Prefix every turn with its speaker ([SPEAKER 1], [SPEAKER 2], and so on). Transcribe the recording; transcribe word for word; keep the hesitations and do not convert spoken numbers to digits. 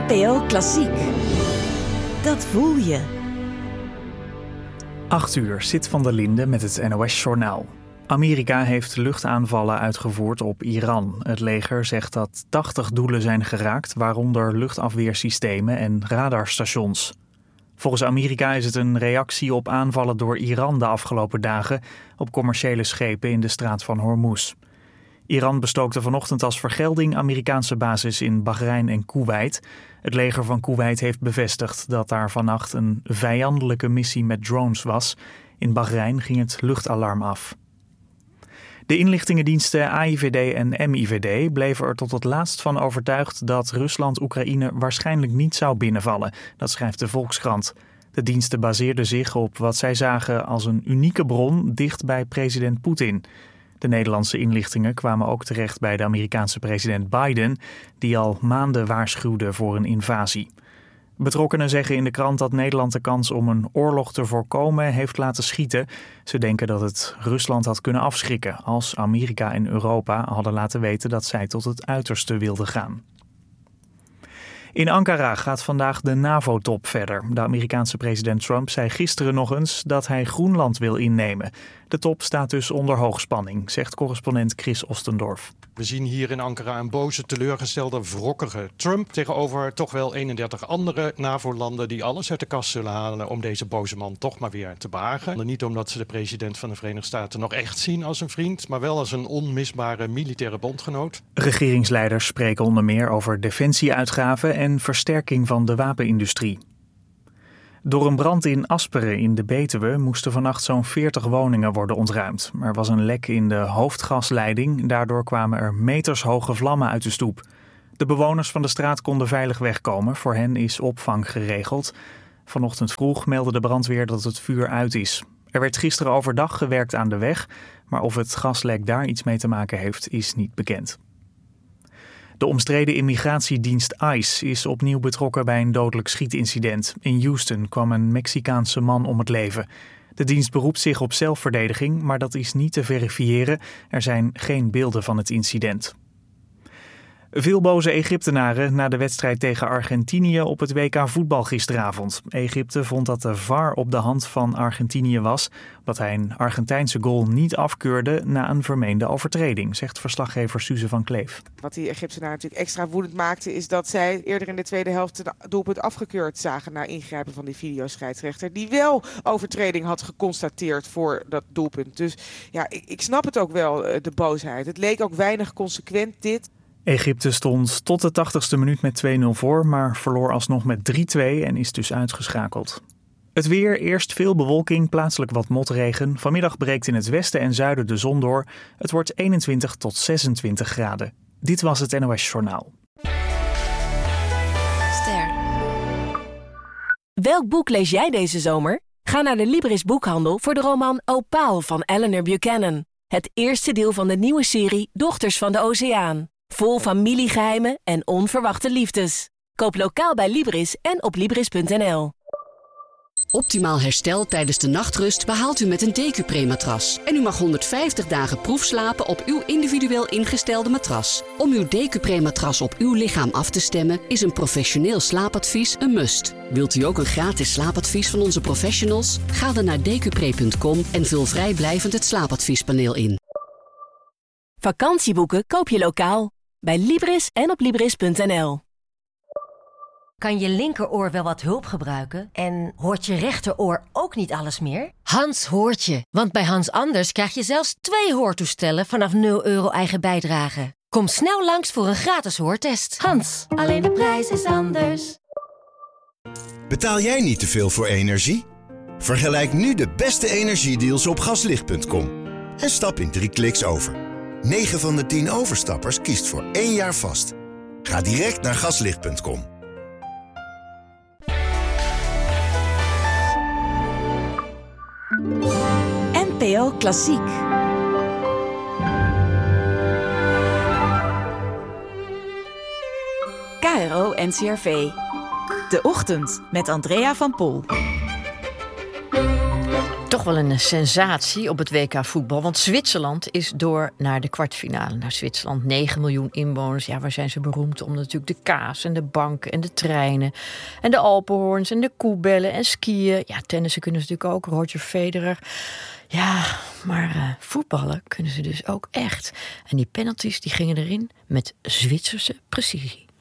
[SPEAKER 1] N P O Klassiek. Dat voel je.
[SPEAKER 2] acht uur, Sid van der Linde met het N O S-journaal. Amerika heeft luchtaanvallen uitgevoerd op Iran. Het leger zegt dat tachtig doelen zijn geraakt, waaronder luchtafweersystemen en radarstations. Volgens Amerika is het een reactie op aanvallen door Iran de afgelopen dagen op commerciële schepen in de straat van Hormuz. Iran bestookte vanochtend als vergelding Amerikaanse bases in Bahrein en Koeweit. Het leger van Koeweit heeft bevestigd dat daar vannacht een vijandelijke missie met drones was. In Bahrein ging het luchtalarm af. De inlichtingendiensten A I V D en M I V D bleven er tot het laatst van overtuigd dat Rusland Oekraïne waarschijnlijk niet zou binnenvallen. Dat schrijft de Volkskrant. De diensten baseerden zich op wat zij zagen als een unieke bron dicht bij president Poetin. De Nederlandse inlichtingen kwamen ook terecht bij de Amerikaanse president Biden, die al maanden waarschuwde voor een invasie. Betrokkenen zeggen in de krant dat Nederland de kans om een oorlog te voorkomen heeft laten schieten. Ze denken dat het Rusland had kunnen afschrikken als Amerika en Europa hadden laten weten dat zij tot het uiterste wilden gaan. In Ankara gaat vandaag de NAVO-top verder. De Amerikaanse president Trump zei gisteren nog eens dat hij Groenland wil innemen. De top staat dus onder hoogspanning, zegt correspondent Chris Ostendorf.
[SPEAKER 3] We zien hier in Ankara een boze, teleurgestelde, wrokkige Trump tegenover toch wel eenendertig andere NAVO-landen die alles uit de kast zullen halen om deze boze man toch maar weer te behagen. Niet omdat ze de president van de Verenigde Staten nog echt zien als een vriend, maar wel als een onmisbare militaire bondgenoot.
[SPEAKER 2] Regeringsleiders spreken onder meer over defensieuitgaven en versterking van de wapenindustrie. Door een brand in Asperen in de Betuwe moesten vannacht zo'n veertig woningen worden ontruimd. Er was een lek in de hoofdgasleiding, daardoor kwamen er metershoge vlammen uit de stoep. De bewoners van de straat konden veilig wegkomen, voor hen is opvang geregeld. Vanochtend vroeg meldde de brandweer dat het vuur uit is. Er werd gisteren overdag gewerkt aan de weg, maar of het gaslek daar iets mee te maken heeft, is niet bekend. De omstreden immigratiedienst ICE is opnieuw betrokken bij een dodelijk schietincident. In Houston kwam een Mexicaanse man om het leven. De dienst beroept zich op zelfverdediging, maar dat is niet te verifiëren. Er zijn geen beelden van het incident. Veel boze Egyptenaren na de wedstrijd tegen Argentinië op het W K voetbal gisteravond. Egypte vond dat de V A R op de hand van Argentinië was, omdat hij een Argentijnse goal niet afkeurde na een vermeende overtreding, zegt verslaggever Suze van Kleef.
[SPEAKER 4] Wat die Egyptenaren natuurlijk extra woedend maakte, is dat zij eerder in de tweede helft het doelpunt afgekeurd zagen na ingrijpen van die videoscheidsrechter, die wel overtreding had geconstateerd voor dat doelpunt. Dus ja, ik, ik snap het ook wel, de boosheid. Het leek ook weinig consequent dit.
[SPEAKER 2] Egypte stond tot de tachtigste minuut met twee nul voor, maar verloor alsnog met drie twee en is dus uitgeschakeld. Het weer, eerst veel bewolking, plaatselijk wat motregen. Vanmiddag breekt in het westen en zuiden de zon door. Het wordt eenentwintig tot zesentwintig graden. Dit was het N O S-journaal.
[SPEAKER 1] Ster. Welk boek lees jij deze zomer? Ga naar de Libris boekhandel voor de roman Opaal van Eleanor Buchanan. Het eerste deel van de nieuwe serie Dochters van de Oceaan. Vol familiegeheimen en onverwachte liefdes. Koop lokaal bij Libris en op libris punt n l.
[SPEAKER 5] Optimaal herstel tijdens de nachtrust behaalt u met een Decupre-matras. En u mag honderdvijftig dagen proefslapen op uw individueel ingestelde matras. Om uw Decupre-matras op uw lichaam af te stemmen is een professioneel slaapadvies een must. Wilt u ook een gratis slaapadvies van onze professionals? Ga dan naar decupre punt com en vul vrijblijvend het slaapadviespaneel in.
[SPEAKER 1] Vakantieboeken koop je lokaal. Bij Libris en op libris punt n l.
[SPEAKER 6] Kan je linkeroor wel wat hulp gebruiken? En hoort je rechteroor ook niet alles meer? Hans hoort je, want bij Hans Anders krijg je zelfs twee hoortoestellen vanaf nul euro eigen bijdrage. Kom snel langs voor een gratis hoortest. Hans, alleen de prijs is anders.
[SPEAKER 7] Betaal jij niet te veel voor energie? Vergelijk nu de beste energiedeals op gaslicht punt com. En stap in drie kliks over. negen van de tien overstappers kiest voor één jaar vast. Ga direct naar gaslicht punt com.
[SPEAKER 1] N P O Klassiek. K R O N C R V. De Ochtend met Andrea van Pol.
[SPEAKER 8] Toch wel een sensatie op het W K voetbal. Want Zwitserland is door naar de kwartfinale. Naar Zwitserland, negen miljoen inwoners. Ja, waar zijn ze beroemd om natuurlijk de kaas en de banken en de treinen. En de Alpenhoorns en de koebellen en skiën. Ja, tennissen kunnen ze natuurlijk ook. Roger Federer. Ja, maar uh, voetballen kunnen ze dus ook echt. En die penalties die gingen erin met Zwitserse precisie.